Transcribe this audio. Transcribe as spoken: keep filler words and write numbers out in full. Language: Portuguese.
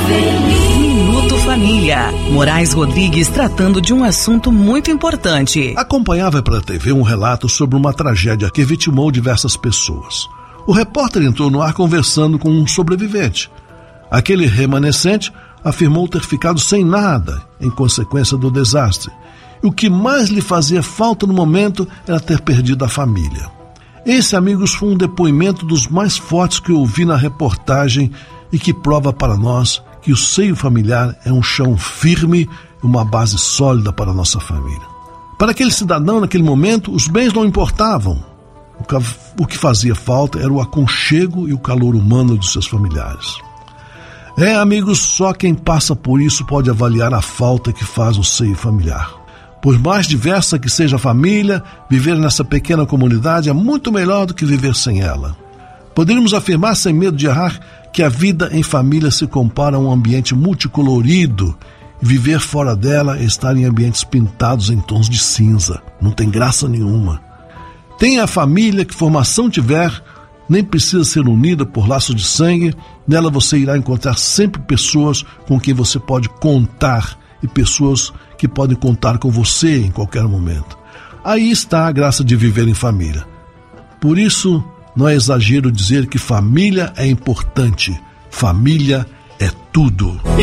Minuto Família. Moraes Rodrigues tratando de um assunto muito importante. Acompanhava pela T V um relato sobre uma tragédia que vitimou diversas pessoas. O repórter entrou no ar conversando com um sobrevivente. Aquele remanescente afirmou ter ficado sem nada em consequência do desastre. E o que mais lhe fazia falta no momento era ter perdido a família. Esse, amigos, foi um depoimento dos mais fortes que eu ouvi na reportagem e que prova para nós que o seio familiar é um chão firme e uma base sólida para a nossa família. Para aquele cidadão, naquele momento, os bens não importavam. O que, o que fazia falta era o aconchego e o calor humano dos seus familiares. É, amigos, só quem passa por isso pode avaliar a falta que faz o seio familiar. Por mais diversa que seja a família, viver nessa pequena comunidade é muito melhor do que viver sem ela. Poderíamos afirmar, sem medo de errar, que a vida em família se compara a um ambiente multicolorido e viver fora dela é estar em ambientes pintados em tons de cinza. Não tem graça nenhuma. Tenha a família que formação tiver, nem precisa ser unida por laço de sangue, nela você irá encontrar sempre pessoas com quem você pode contar e pessoas que podem contar com você em qualquer momento. Aí está a graça de viver em família. Por isso, não é exagero dizer que família é importante. Família é tudo.